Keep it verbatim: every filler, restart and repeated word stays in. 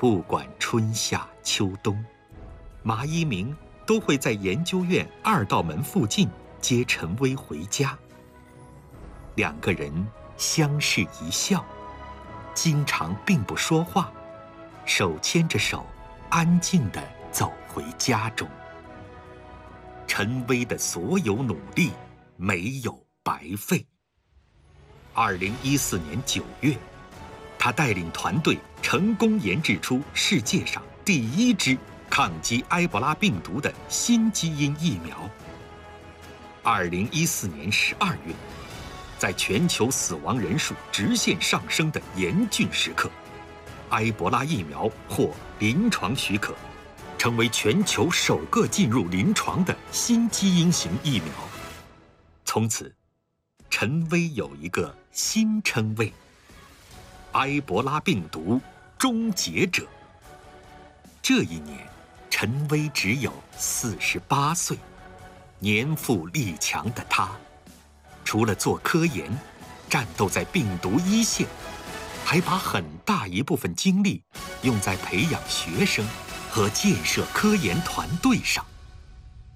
不管春夏秋冬，马一鸣都会在研究院二道门附近接陈薇回家。两个人相视一笑，经常并不说话，手牵着手，安静地走回家中。陈薇的所有努力没有白费。二零一四年九月，他带领团队成功研制出世界上第一支抗击埃博拉病毒的新基因疫苗。二零一四年十二月，在全球死亡人数直线上升的严峻时刻，埃博拉疫苗获临床许可，成为全球首个进入临床的新基因型疫苗。从此，陈薇有一个新称谓：埃博拉病毒终结者。这一年，陈薇只有四十八岁，年富力强的她，除了做科研，战斗在病毒一线，还把很大一部分精力用在培养学生和建设科研团队上。